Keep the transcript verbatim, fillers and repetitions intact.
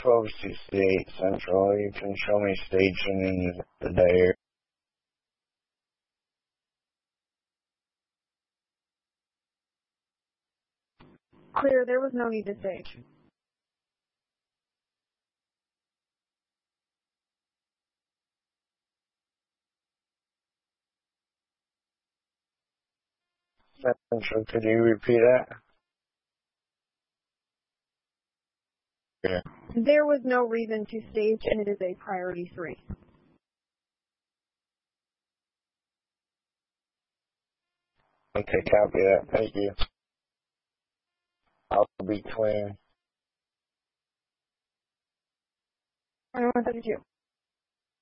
twelve sixty-eight Central. You can show me staging in the day. Clear, there was no need to stage. Central, could you repeat that? Yeah. There was no reason to stage, and it is a priority three. Okay, copy that. Thank you. I'll be clean. I don't want to do.